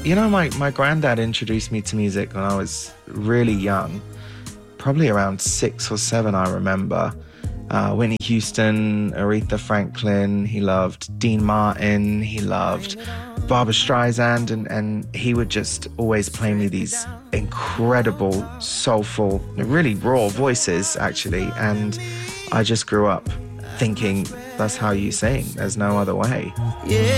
My granddad introduced me to music when I was really young, probably around 6 or 7, I remember. Whitney Houston, Aretha Franklin, he loved Dean Martin, he loved Barbra Streisand, and he would just always play me these incredible, soulful, really raw voices, actually. And I just grew up thinking, that's how you sing, there's no other way. Yeah.